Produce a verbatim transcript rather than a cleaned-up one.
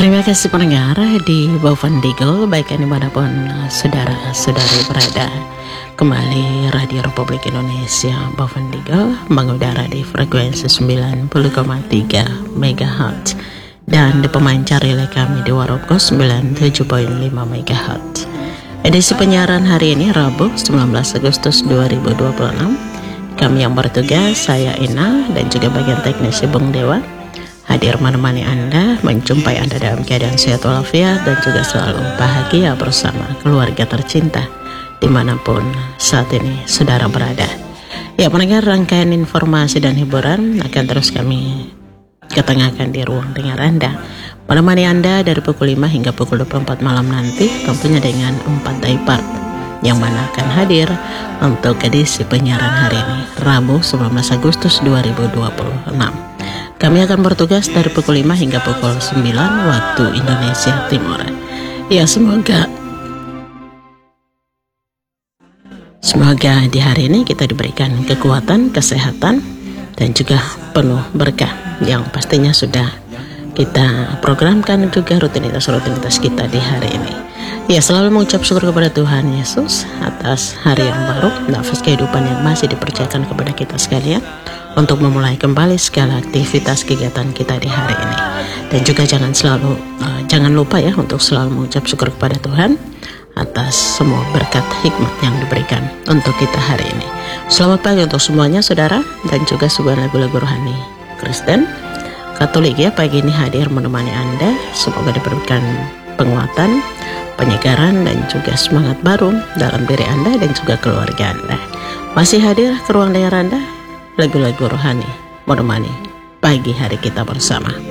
Terima kasih pendengar di Boven Digel, baik dimanapun saudara-saudari berada. Kembali Radio Republik Indonesia Boven Digel mengudara di frekuensi sembilan puluh koma tiga megahertz dan di pemancar relay kami di Waroko sembilan puluh tujuh koma lima megahertz. Edisi penyiaran hari ini Rabu sembilan belas Agustus dua ribu dua puluh enam. Kami yang bertugas, saya Ina dan juga bagian teknisi Bung Dewa, hadir menemani Anda, menjumpai Anda dalam keadaan sehat walafiat dan juga selalu bahagia bersama keluarga tercinta dimanapun saat ini saudara berada. Ya, mendengar rangkaian informasi dan hiburan akan terus kami ketengahkan di ruang dengar Anda, menemani Anda dari pukul lima hingga pukul dua puluh empat malam nanti, tentunya dengan empat daypart yang mana akan hadir untuk edisi penyiaran hari ini Rabu sembilan belas Agustus dua ribu dua puluh enam. Kami akan bertugas dari pukul lima hingga pukul sembilan waktu Indonesia Timur. Ya, semoga Semoga di hari ini kita diberikan kekuatan, kesehatan, dan juga penuh berkah yang pastinya sudah kita programkan juga rutinitas-rutinitas kita di hari ini. Ya, selalu mengucap syukur kepada Tuhan Yesus atas hari yang baru, nafas kehidupan yang masih dipercayakan kepada kita sekalian untuk memulai kembali segala aktivitas kegiatan kita di hari ini. Dan juga jangan selalu uh, jangan lupa ya untuk selalu mengucap syukur kepada Tuhan atas semua berkat hikmat yang diberikan untuk kita hari ini. Selamat pagi untuk semuanya saudara, dan juga sebuah lagu-lagu rohani Kristen Katolik ya pagi ini hadir menemani Anda. Semoga diberikan penguatan, penyegaran, dan juga semangat baru dalam diri Anda dan juga keluarga Anda. Masih hadir ke ruang dengar Anda lagu-lagu rohani menemani pagi hari kita bersama.